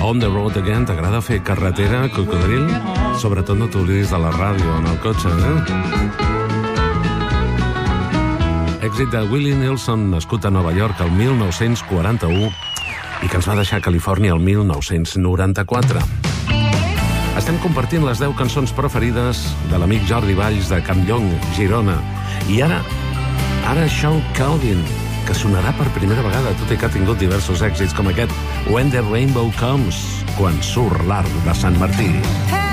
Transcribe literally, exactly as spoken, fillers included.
On the Road Again. T'agrada fer carretera, cocodril? Sobretot no t'oblidis de la ràdio en el cotxe, eh? Èxit de Willie Nelson, nascut a Nova York el mil nou-cents quaranta-u i que ens va deixar a Califòrnia el mil nou-cents noranta-quatre. Estem compartint les deu cançons preferides de l'amic Jordi Valls de Campllong, Girona. I ara, ara Sean Calvin, que sonarà per primera vegada, tot i que ha tingut diversos èxits com aquest When the Rainbow Comes, quan surt l'arc de Sant Martí.